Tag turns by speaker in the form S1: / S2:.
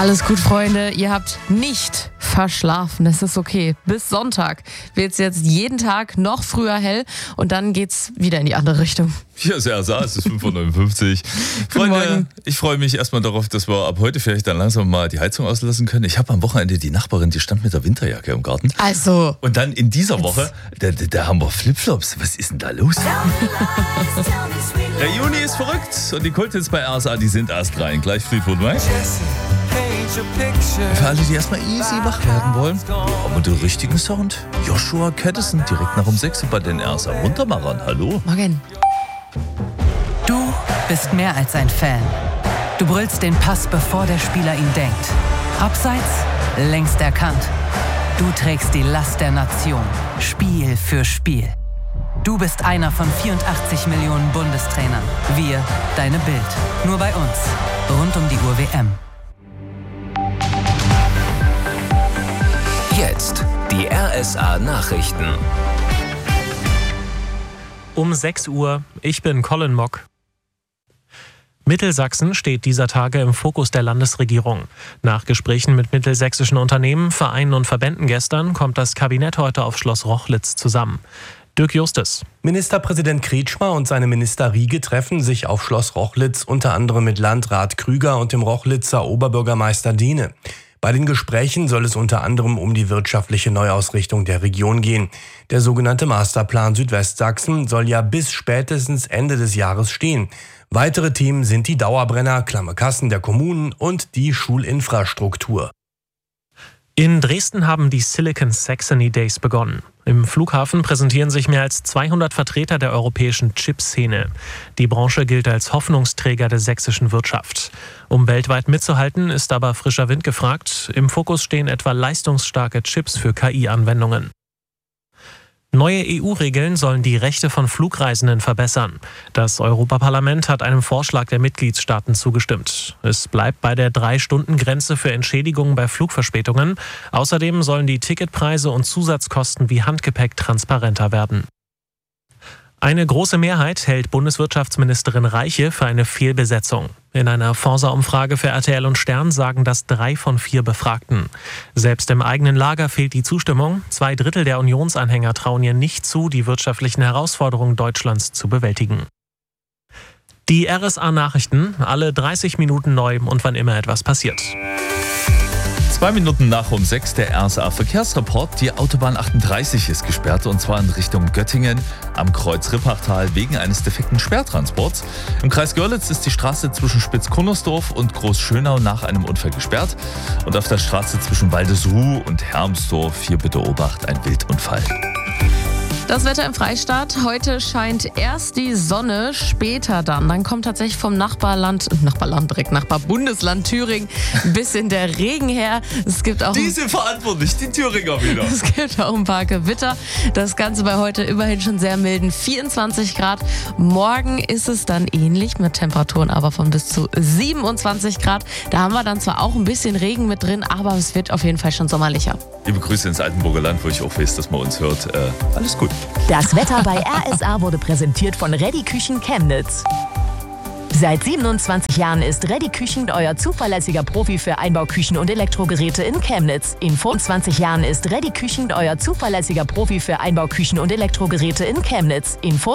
S1: Alles gut, Freunde. Ihr habt nicht verschlafen. Das ist okay. Bis Sonntag wird es jetzt jeden Tag noch früher hell und dann geht's wieder in die andere Richtung.
S2: Hier ist RSA, es ist 5:59 Uhr. Freunde, ich freue mich erstmal darauf, dass wir ab heute vielleicht dann langsam mal die Heizung auslassen können. Ich habe am Wochenende die Nachbarin, die stand mit der Winterjacke im Garten.
S1: Also.
S2: Und dann in dieser Woche, da haben wir Flipflops. Was ist denn da los? Der Juni ist verrückt und die Kulthits bei RSA, die sind erst rein. Gleich Fleetwood Mac. Für alle, die erstmal easy wach werden wollen, aber den richtigen Sound. Joshua Caddison direkt nach um 6 Uhr bei den RSA Muntermachern. Hallo.
S1: Morgen.
S3: Du bist mehr als ein Fan. Du brüllst den Pass, bevor der Spieler ihn denkt. Abseits, längst erkannt. Du trägst die Last der Nation, Spiel für Spiel. Du bist einer von 84 Millionen Bundestrainern. Wir, deine Bild. Nur bei uns. Rund um die Uhr WM.
S4: Jetzt die RSA Nachrichten.
S5: Um 6 Uhr, ich bin Colin Mock. Mittelsachsen steht dieser Tage im Fokus der Landesregierung. Nach Gesprächen mit mittelsächsischen Unternehmen, Vereinen und Verbänden gestern kommt das Kabinett heute auf Schloss Rochlitz zusammen. Dirk Justus.
S6: Ministerpräsident Kretschmer und seine Minister Riege treffen sich auf Schloss Rochlitz unter anderem mit Landrat Krüger und dem Rochlitzer Oberbürgermeister Dehne. Bei den Gesprächen soll es unter anderem um die wirtschaftliche Neuausrichtung der Region gehen. Der sogenannte Masterplan Südwestsachsen soll ja bis spätestens Ende des Jahres stehen. Weitere Themen sind die Dauerbrenner, klamme Kassen der Kommunen und die Schulinfrastruktur.
S5: In Dresden haben die Silicon Saxony Days begonnen. Im Flughafen präsentieren sich mehr als 200 Vertreter der europäischen Chipszene. Die Branche gilt als Hoffnungsträger der sächsischen Wirtschaft. Um weltweit mitzuhalten, ist aber frischer Wind gefragt. Im Fokus stehen etwa leistungsstarke Chips für KI-Anwendungen. Neue EU-Regeln sollen die Rechte von Flugreisenden verbessern. Das Europaparlament hat einem Vorschlag der Mitgliedstaaten zugestimmt. Es bleibt bei der 3-Stunden-Grenze für Entschädigungen bei Flugverspätungen. Außerdem sollen die Ticketpreise und Zusatzkosten wie Handgepäck transparenter werden. Eine große Mehrheit hält Bundeswirtschaftsministerin Reiche für eine Fehlbesetzung. In einer Forsa-Umfrage für RTL und Stern sagen das 3 von 4 Befragten. Selbst im eigenen Lager fehlt die Zustimmung. 2/3 der Unionsanhänger trauen ihr nicht zu, die wirtschaftlichen Herausforderungen Deutschlands zu bewältigen. Die RSA-Nachrichten, alle 30 Minuten neu und wann immer etwas passiert.
S2: 2 Minuten nach um 6 der RSA-Verkehrsreport. Die Autobahn 38 ist gesperrt und zwar in Richtung Göttingen am Kreuz Rippachtal wegen eines defekten Sperrtransports. Im Kreis Görlitz ist die Straße zwischen Spitzkunnersdorf und Großschönau nach einem Unfall gesperrt. Und auf der Straße zwischen Waldesruh und Hermsdorf, hier bitte Obacht, ein Wildunfall.
S1: Das Wetter im Freistaat. Heute scheint erst die Sonne, später dann kommt tatsächlich vom Nachbarbundesland Thüringen ein bisschen der Regen her. Es gibt auch
S2: Diese verantwortlich, die Thüringer wieder.
S1: Es gibt auch ein paar Gewitter. Das Ganze bei heute immerhin schon sehr milden 24 Grad. Morgen ist es dann ähnlich mit Temperaturen aber von bis zu 27 Grad. Da haben wir dann zwar auch ein bisschen Regen mit drin, aber es wird auf jeden Fall schon sommerlicher.
S2: Liebe Grüße ins Altenburger Land, wo ich auch weiß, dass man uns hört. Alles gut.
S7: Das Wetter bei RSA wurde präsentiert von Reddy Küchen Chemnitz. Seit 27 Jahren ist Reddy Küchen euer zuverlässiger Profi für Einbauküchen und Elektrogeräte in Chemnitz. In 25 Jahren ist Reddy Küchen euer zuverlässiger Profi für Einbauküchen und Elektrogeräte in Chemnitz.